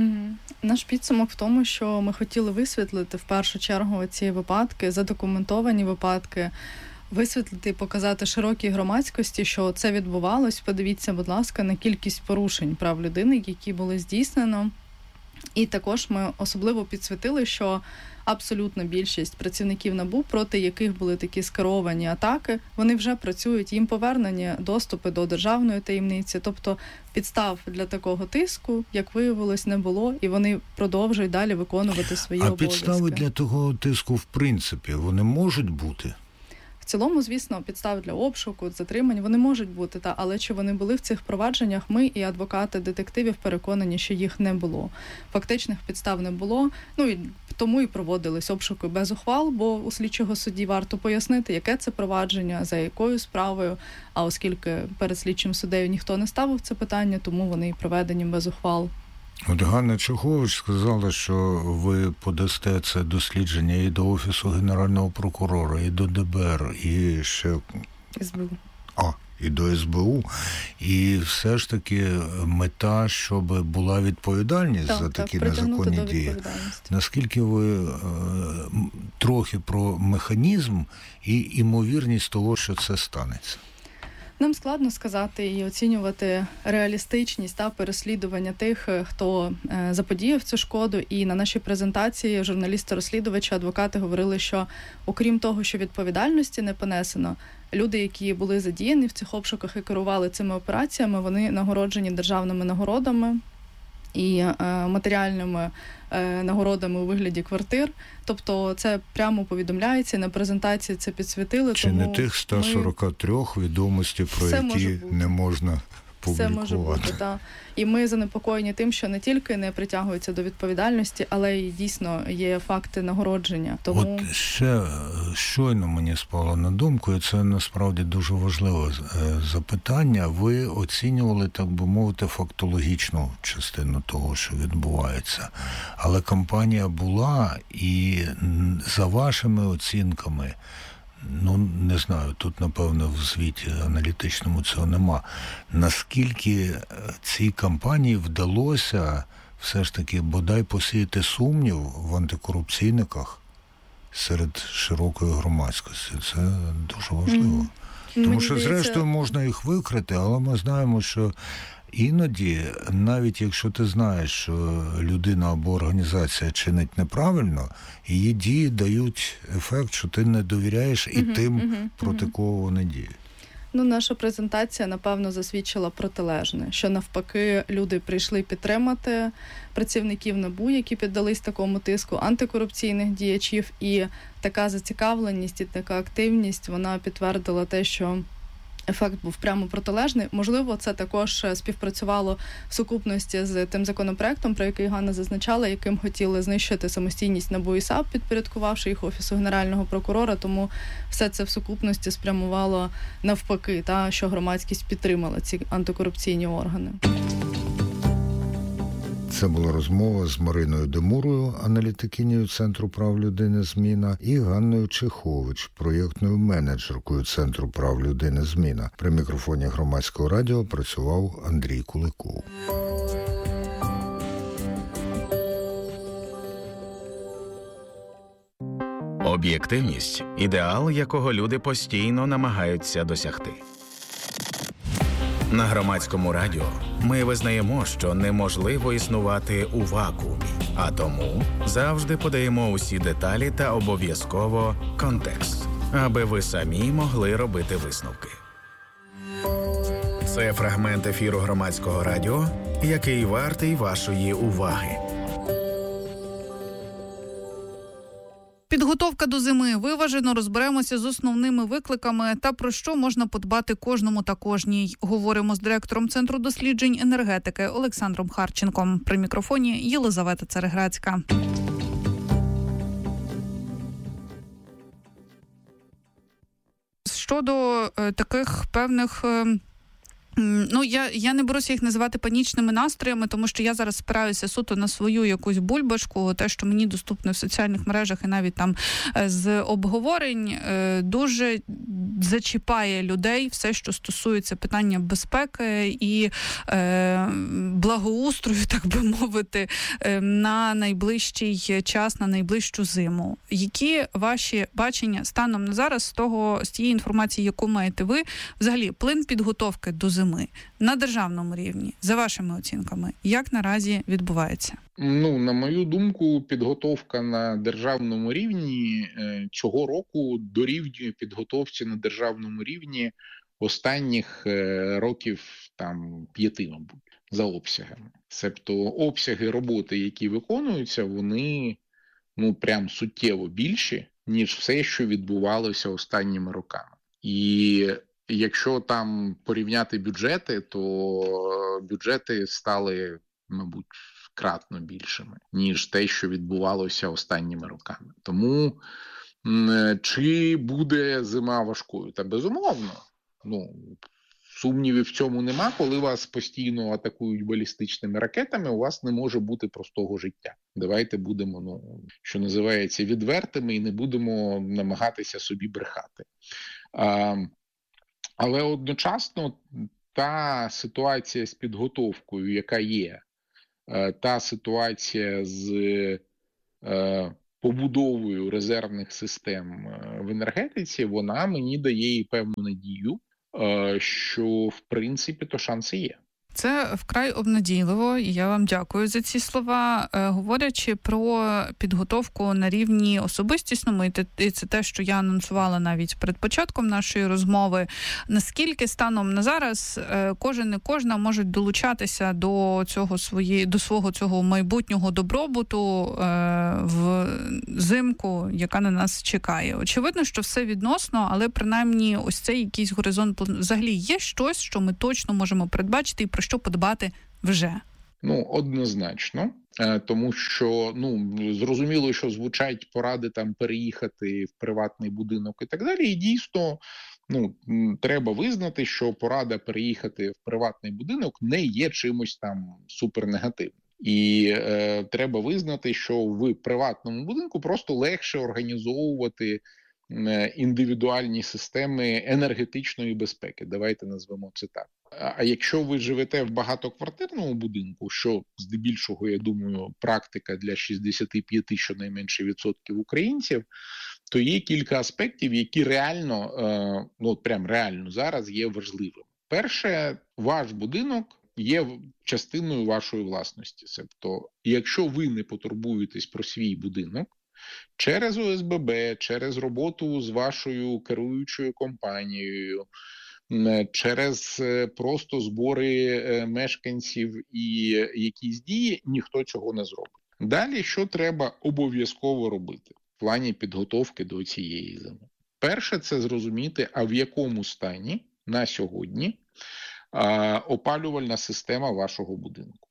Наш підсумок в тому, що ми хотіли висвітлити в першу чергу ці випадки, задокументовані випадки, висвітлити і показати широкій громадськості, що це відбувалось. Подивіться, будь ласка, на кількість порушень прав людини, які були здійснено. І також ми особливо підсвітили, що абсолютна більшість працівників НАБУ, проти яких були такі скеровані атаки, вони вже працюють, їм повернені доступи до державної таємниці. Тобто підстав для такого тиску, як виявилось, не було, і вони продовжують далі виконувати свої обов'язки. А підстави для того тиску, в принципі, вони можуть бути? В цілому, звісно, підстави для обшуку, затримань, вони можуть бути, але чи вони були в цих провадженнях, ми і адвокати детективів переконані, що їх не було. Фактичних підстав не було, і тому і проводились обшуки без ухвал, бо у слідчого судді варто пояснити, яке це провадження, за якою справою, а оскільки перед слідчим суддею ніхто не ставив це питання, тому вони і проведені без ухвал. От Ганна Чехович сказала, що ви подасте це дослідження і до Офісу Генерального прокурора, і до ДБР, і ще... СБУ. І до СБУ. І все ж таки мета, щоб була відповідальність за такі незаконні дії. Наскільки ви трохи про механізм і імовірність того, що це станеться? Нам складно сказати і оцінювати реалістичність та переслідування тих, хто заподіяв цю шкоду. І на нашій презентації журналісти-розслідувачі, адвокати говорили, що окрім того, що відповідальності не понесено, люди, які були задіяні в цих обшуках і керували цими операціями, вони нагороджені державними нагородами і матеріальними нагородами у вигляді квартир. Тобто це прямо повідомляється, на презентації це підсвітили. Чи не тих 143 відомостей, про які не можна публікувати? Все може бути, так. І ми занепокоєні тим, що не тільки не притягуються до відповідальності, але й дійсно є факти нагородження. Тому... От ще щойно мені спало на думку, і це насправді дуже важливе запитання. Ви оцінювали, так би мовити, фактологічну частину того, що відбувається. Але кампанія була, і за вашими оцінками, не знаю, тут, напевно, в звіті аналітичному цього нема. Наскільки цій кампанії вдалося все ж таки бодай посіяти сумнів в антикорупційниках серед широкої громадськості? Це дуже важливо. Тому що, зрештою, можна їх викрити, але ми знаємо, що іноді, навіть якщо ти знаєш, що людина або організація чинить неправильно, її дії дають ефект, що ти не довіряєш і тим, проти кого вони діють. Наша презентація, напевно, засвідчила протилежне, що навпаки люди прийшли підтримати працівників НАБУ, які піддались такому тиску, антикорупційних діячів, і така зацікавленість і така активність, вона підтвердила те, що ефект був прямо протилежний. Можливо, це також співпрацювало в сукупності з тим законопроектом, про який Ганна зазначала, яким хотіли знищити самостійність НАБУ і САП, підпорядкувавши їх Офісу Генерального прокурора, тому все це в сукупності спрямувало навпаки, що громадськість підтримала ці антикорупційні органи. Це була розмова з Мариною Демурою, аналітикинею Центру прав людини «Зміна», і Ганною Чехович, проєктною менеджеркою Центру прав людини «Зміна». При мікрофоні Громадського радіо працював Андрій Куликов. Об'єктивність – ідеал, якого люди постійно намагаються досягти. На Громадському радіо ми визнаємо, що неможливо існувати у вакуумі, а тому завжди подаємо усі деталі та обов'язково контекст, аби ви самі могли робити висновки. Це фрагмент ефіру Громадського радіо, який вартий вашої уваги. Підготовка до зими. Виважено розберемося з основними викликами та про що можна подбати кожному та кожній. Говоримо з директором Центру досліджень енергетики Олександром Харченком. При мікрофоні Єлизавета Цареградська. Щодо таких певних Ну, я не беруся їх називати панічними настроями, тому що я зараз спираюся суто на свою якусь бульбашку, те, що мені доступно в соціальних мережах і навіть там з обговорень, дуже зачіпає людей все, що стосується питання безпеки і благоустрою, так би мовити, на найближчий час, на найближчу зиму. Які ваші бачення станом на зараз з тієї інформації, яку маєте ви, взагалі плин підготовки до зими на державному рівні, за вашими оцінками, як наразі відбувається? На мою думку, підготовка на державному рівні цього року дорівнює підготовці на державному рівні останніх років 5, мабуть, за обсягами. Себто обсяги роботи, які виконуються, вони прям суттєво більші, ніж все, що відбувалося останніми роками. І якщо там порівняти бюджети, то бюджети стали, мабуть, кратно більшими, ніж те, що відбувалося останніми роками. Тому чи буде зима важкою? Та безумовно. Сумнівів в цьому нема. Коли вас постійно атакують балістичними ракетами, у вас не може бути простого життя. Давайте будемо, що називається, відвертими і не будемо намагатися собі брехати. Але одночасно та ситуація з підготовкою, яка є, та ситуація з побудовою резервних систем в енергетиці, вона мені дає і певну надію, що, в принципі, то шанси є. Це вкрай обнадійливо, і я вам дякую за ці слова. Говорячи про підготовку на рівні особистісному, і це те, що я анонсувала навіть перед початком нашої розмови, наскільки станом на зараз кожен і кожна можуть долучатися до свого цього майбутнього добробуту в зимку, яка на нас чекає. Очевидно, що все відносно, але принаймні ось цей якийсь горизонт взагалі є щось, що ми точно можемо передбачити і про що подбати вже? Однозначно. Тому що, зрозуміло, що звучать поради переїхати в приватний будинок і так далі. І дійсно, треба визнати, що порада переїхати в приватний будинок не є чимось супернегативним. І треба визнати, що в приватному будинку просто легше організовувати індивідуальні системи енергетичної безпеки. Давайте назвемо це так. А якщо ви живете в багатоквартирному будинку, що здебільшого, я думаю, практика для 65 щонайменше відсотків українців, то є кілька аспектів, які реально, прям реально зараз є важливими. Перше, ваш будинок є частиною вашої власності. Тобто, якщо ви не потурбуєтесь про свій будинок, через ОСББ, через роботу з вашою керуючою компанією, через просто збори мешканців і якісь дії, ніхто цього не зробить. Далі, що треба обов'язково робити в плані підготовки до цієї зими? Перше, це зрозуміти, а в якому стані на сьогодні опалювальна система вашого будинку.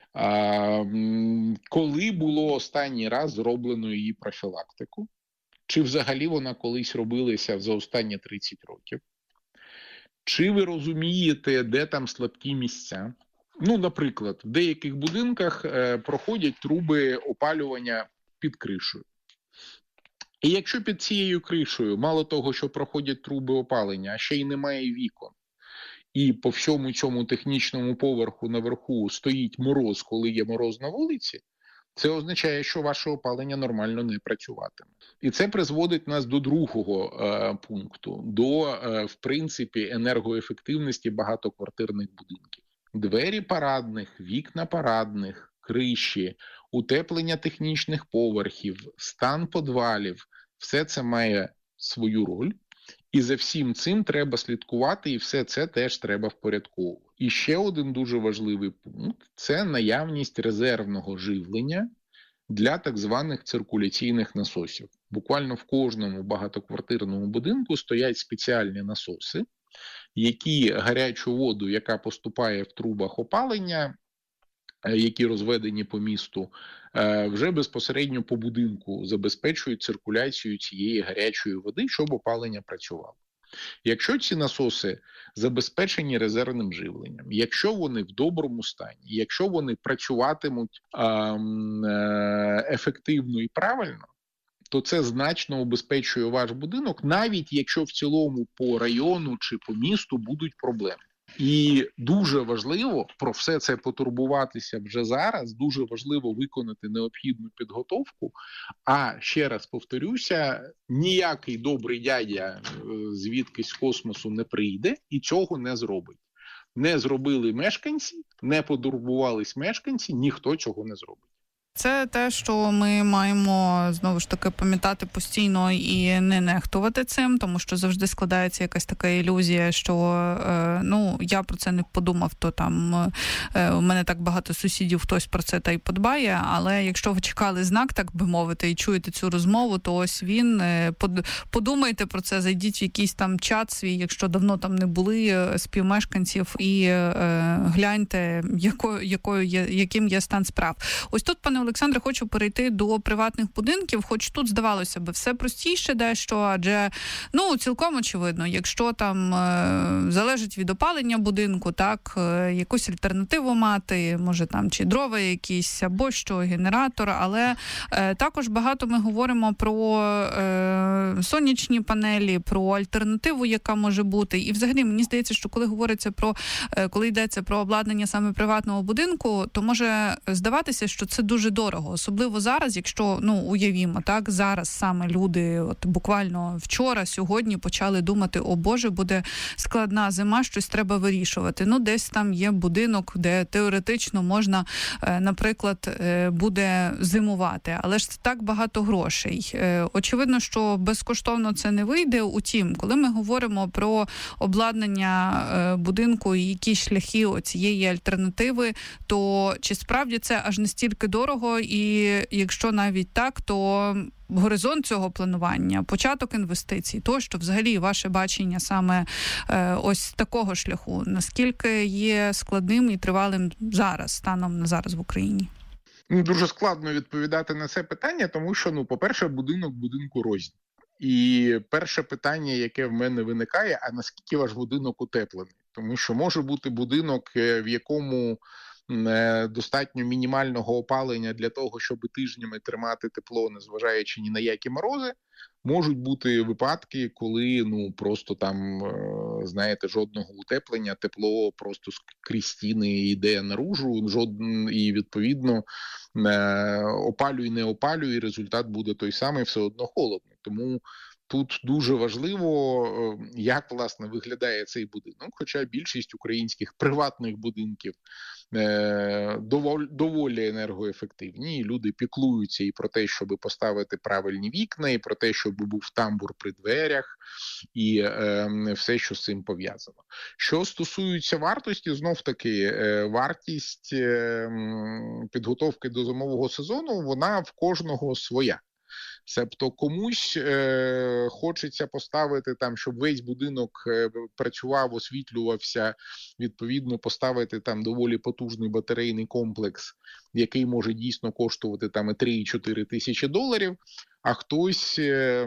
Коли було останній раз зроблено її профілактику? Чи взагалі вона колись робилася за останні 30 років? Чи ви розумієте, де там слабкі місця? Наприклад, в деяких будинках проходять труби опалювання під кришею. І якщо під цією кришею, мало того, що проходять труби опалення, а ще й немає вікон, і по всьому цьому технічному поверху наверху стоїть мороз, коли є мороз на вулиці, це означає, що ваше опалення нормально не працюватиме. І це призводить нас до другого пункту, до, в принципі, енергоефективності багатоквартирних будинків. Двері парадних, вікна парадних, криші, утеплення технічних поверхів, стан підвалів – все це має свою роль. І за всім цим треба слідкувати, і все це теж треба впорядковувати. І ще один дуже важливий пункт – це наявність резервного живлення для так званих циркуляційних насосів. Буквально в кожному багатоквартирному будинку стоять спеціальні насоси, які гарячу воду, яка поступає в трубах опалення, які розведені по місту, вже безпосередньо по будинку забезпечують циркуляцію цієї гарячої води, щоб опалення працювало. Якщо ці насоси забезпечені резервним живленням, якщо вони в доброму стані, якщо вони працюватимуть ефективно і правильно, то це значно убезпечує ваш будинок, навіть якщо в цілому по району чи по місту будуть проблеми. І дуже важливо про все це потурбуватися вже зараз, дуже важливо виконати необхідну підготовку, а ще раз повторюся, ніякий добрий дядя звідкись з космосу не прийде і цього не зробить. Не зробили мешканці, не потурбувались мешканці, ніхто цього не зробить. Це те, що ми маємо, знову ж таки, пам'ятати постійно і не нехтувати цим, тому що завжди складається якась така ілюзія, що, я про це не подумав, то там у мене так багато сусідів, хтось про це та й подбає, але якщо ви чекали знак, так би мовити, і чуєте цю розмову, то ось він, подумайте про це, зайдіть в якийсь там чат свій, якщо давно там не були, співмешканців, і гляньте, яким є стан справ. Ось тут, пане Олександре, хочу перейти до приватних будинків, хоч тут, здавалося би, все простіше дещо, адже, цілком очевидно, якщо там залежить від опалення будинку, так, якусь альтернативу мати, може там чи дрова якісь, або що, генератор, але також багато ми говоримо про сонячні панелі, про альтернативу, яка може бути, і взагалі мені здається, що коли йдеться про обладнання саме приватного будинку, то може здаватися, що це дуже дорого, особливо зараз, якщо, уявімо, так, зараз саме люди, от буквально вчора, сьогодні почали думати, о Боже, буде складна зима, щось треба вирішувати. Десь там є будинок, де теоретично можна, наприклад, буде зимувати, але ж це так багато грошей. Очевидно, що безкоштовно це не вийде, утім, коли ми говоримо про обладнання будинку і якісь шляхи цієї альтернативи, то чи справді це аж настільки дорого, і якщо навіть так, то горизонт цього планування, початок інвестицій, тощо, взагалі, ваше бачення саме ось такого шляху, наскільки є складним і тривалим зараз, станом на зараз в Україні? Дуже складно відповідати на це питання, тому що, по-перше, будинок будинку рознь. І перше питання, яке в мене виникає, а наскільки ваш будинок утеплений? Тому що може бути будинок, в якому достатньо мінімального опалення для того, щоб тижнями тримати тепло, незважаючи ні на які морози. Можуть бути випадки, коли просто там, жодного утеплення, тепло просто крізь стіни йде наружу, і відповідно опалюй, не опалюй, і результат буде той самий, все одно холодно. Тому тут дуже важливо, як, власне, виглядає цей будинок, хоча більшість українських приватних будинків доволі енергоефективні, і люди піклуються і про те, щоб поставити правильні вікна, і про те, щоб був тамбур при дверях, і все, що з цим пов'язано. Що стосується вартості, знов-таки, вартість підготовки до зимового сезону, вона в кожного своя. Себто комусь хочеться поставити там, щоб весь будинок працював, освітлювався, відповідно поставити там доволі потужний батарейний комплекс, який може дійсно коштувати там і 3-4 тисячі доларів, а хтось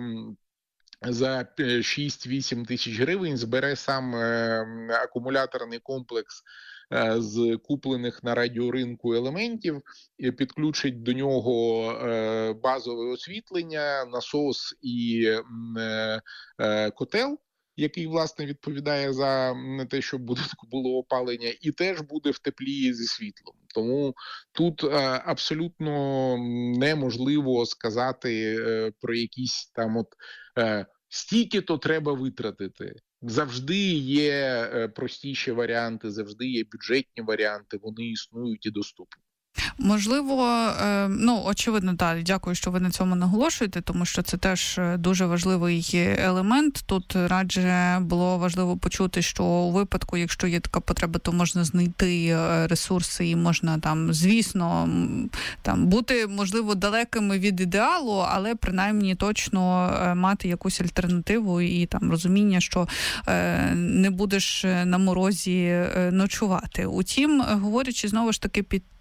за 6-8 тисяч гривень збере сам акумуляторний комплекс з куплених на радіоринку елементів, підключить до нього базове освітлення, насос і котел, який, власне, відповідає за те, щоб будинку було опалення, і теж буде в теплі зі світлом. Тому тут абсолютно неможливо сказати про якісь там стільки-то треба витратити. Завжди є простіші варіанти, завжди є бюджетні варіанти, вони існують і доступні. Можливо, очевидно, так, дякую, що ви на цьому наголошуєте, тому що це теж дуже важливий елемент. Тут радше було важливо почути, що у випадку, якщо є така потреба, то можна знайти ресурси і можна там, звісно, там бути, можливо, далекими від ідеалу, але принаймні точно мати якусь альтернативу і там розуміння, що не будеш на морозі ночувати. Утім, говорячи знову ж таки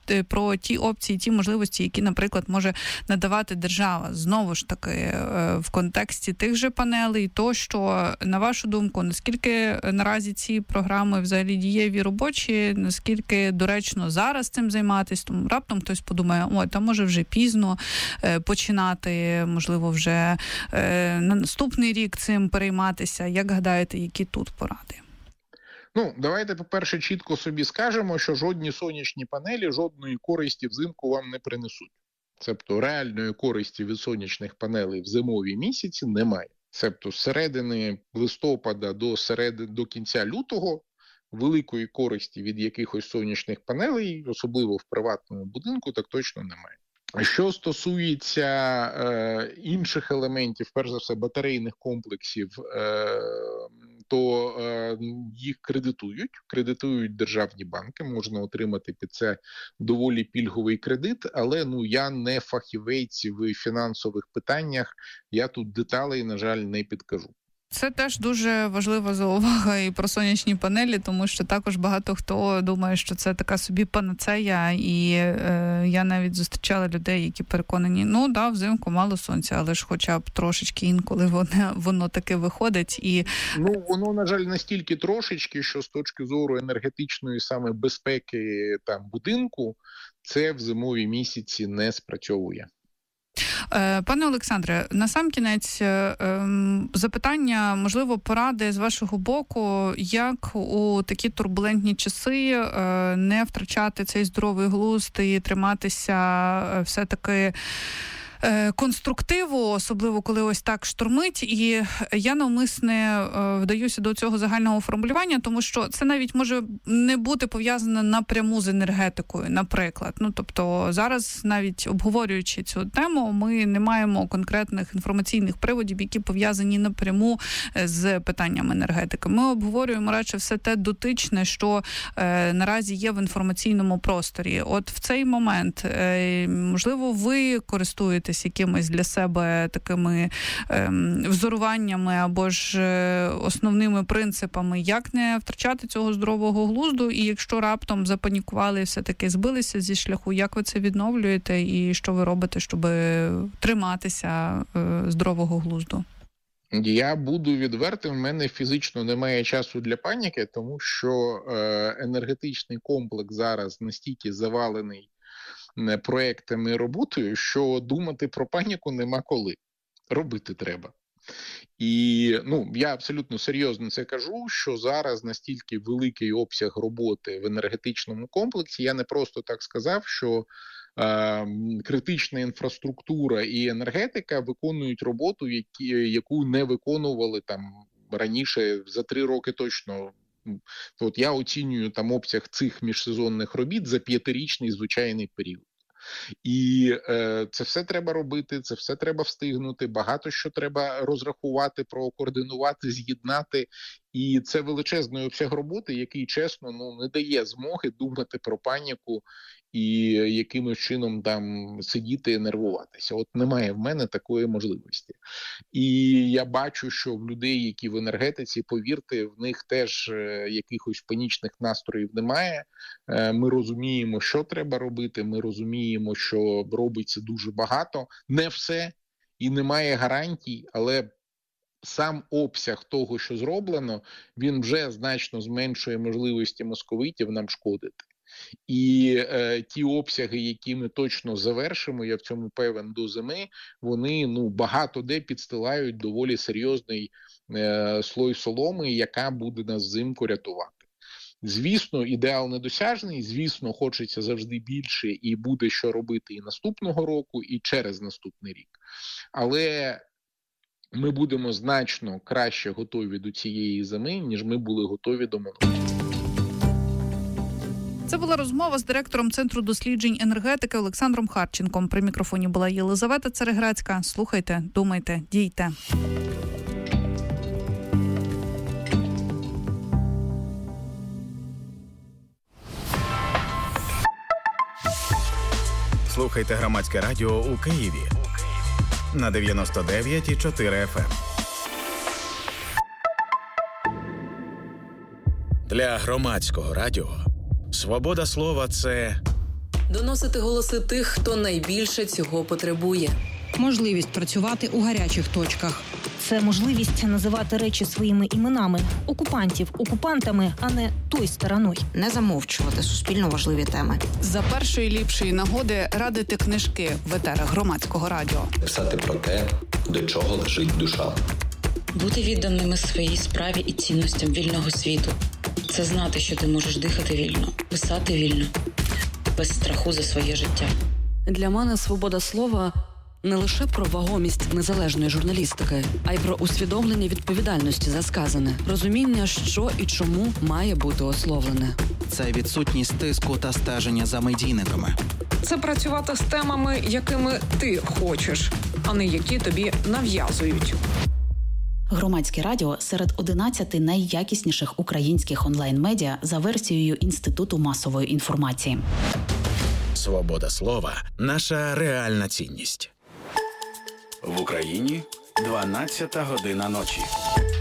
про ті опції, ті можливості, які, наприклад, може надавати держава. Знову ж таки, в контексті тих же панелей, то, що, на вашу думку, наскільки наразі ці програми взагалі дієві, робочі, наскільки доречно зараз цим займатися, тому раптом хтось подумає, ой, та може вже пізно починати, можливо, вже на наступний рік цим перейматися. Як гадаєте, які тут поради? Давайте, по-перше, чітко собі скажемо, що жодні сонячні панелі жодної користі взимку вам не принесуть. Тобто реальної користі від сонячних панелей в зимові місяці немає. Тобто з середини листопада до кінця лютого великої користі від якихось сонячних панелей, особливо в приватному будинку, так точно немає. Що стосується інших елементів, перш за все, батарейних комплексів, то їх кредитують державні банки, можна отримати під це доволі пільговий кредит, але я не фахівець в фінансових питаннях, я тут деталей, на жаль, не підкажу. Це теж дуже важлива заувага і про сонячні панелі, тому що також багато хто думає, що це така собі панацея, і я навіть зустрічала людей, які переконані, взимку мало сонця, але ж хоча б трошечки інколи воно таки виходить. І воно, на жаль, настільки трошечки, що з точки зору енергетичної саме безпеки будинку, це в зимові місяці не спрацьовує. Пане Олександре, насамкінець запитання, можливо, поради з вашого боку, як у такі турбулентні часи не втрачати цей здоровий глузд і триматися все-таки конструктиву, особливо коли ось так штормить. І я навмисне вдаюся до цього загального формулювання, тому що це навіть може не бути пов'язане напряму з енергетикою, наприклад. Тобто зараз, навіть обговорюючи цю тему, ми не маємо конкретних інформаційних приводів, які пов'язані напряму з питанням енергетики. Ми обговорюємо радше все те дотичне, що наразі є в інформаційному просторі. От в цей момент, можливо, ви користуєтесь якимись для себе такими взоруваннями або ж основними принципами, як не втрачати цього здорового глузду, і якщо раптом запанікували і все-таки збилися зі шляху, як ви це відновлюєте і що ви робите, щоб триматися здорового глузду? Я буду відвертим, в мене фізично немає часу для паніки, тому що енергетичний комплекс зараз настільки завалений проектами і роботою, що думати про паніку нема коли. Робити треба. І я абсолютно серйозно це кажу, що зараз настільки великий обсяг роботи в енергетичному комплексі, я не просто так сказав, що критична інфраструктура і енергетика виконують роботу, яку не виконували раніше за 3 роки точно. От я оцінюю обсяг цих міжсезонних робіт за 5-річний звичайний період. І це все треба робити, це все треба встигнути, багато що треба розрахувати, прокоординувати, з'єднати. І це величезний обсяг роботи, який, чесно, не дає змоги думати про паніку і якимось чином сидіти і нервуватися. От немає в мене такої можливості. І я бачу, що в людей, які в енергетиці, повірте, в них теж якихось панічних настроїв немає. Ми розуміємо, що треба робити, ми розуміємо, що робиться дуже багато. Не все і немає гарантій, але сам обсяг того, що зроблено, він вже значно зменшує можливості московитів нам шкодити. І ті обсяги, які ми точно завершимо, я в цьому певен, до зими, вони багато де підстилають доволі серйозний слой соломи, яка буде нас взимку рятувати. Звісно, ідеал недосяжний, звісно, хочеться завжди більше і буде що робити і наступного року, і через наступний рік. Але ми будемо значно краще готові до цієї зими, ніж ми були готові до минулого. Це була розмова з директором Центру досліджень енергетики Олександром Харченком. При мікрофоні була Єлизавета Цереграцька. Слухайте, думайте, дійте. Слухайте Громадське радіо у Києві на 99,4 FM. Для Громадського радіо свобода слова – це Доносити голоси тих, хто найбільше цього потребує. Можливість працювати у гарячих точках. Це можливість називати речі своїми іменами. Окупантів окупантами, а не той стороною. Не замовчувати суспільно важливі теми. За першої ліпшої нагоди радити книжки в етерах Громадського радіо. Писати про те, до чого лежить душа. Бути відданими своїй справі і цінностям вільного світу. Це знати, що ти можеш дихати вільно, писати вільно, без страху за своє життя. Для мене свобода слова – не лише про вагомість незалежної журналістики, а й про усвідомлення відповідальності за сказане, розуміння, що і чому має бути ословлене. Це відсутність тиску та стеження за медійниками. Це працювати з темами, якими ти хочеш, а не які тобі нав'язують. Громадське радіо серед 11 найякісніших українських онлайн-медіа за версією Інституту масової інформації. Свобода слова – наша реальна цінність. В Україні 12 година ночі.